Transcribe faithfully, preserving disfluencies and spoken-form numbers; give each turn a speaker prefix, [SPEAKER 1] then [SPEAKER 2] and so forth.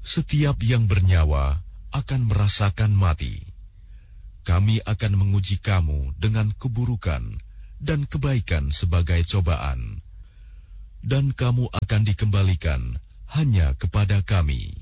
[SPEAKER 1] Setiap yang bernyawa akan merasakan mati. Kami akan menguji kamu dengan keburukan dan kebaikan sebagai cobaan, dan kamu akan dikembalikan hanya kepada Kami.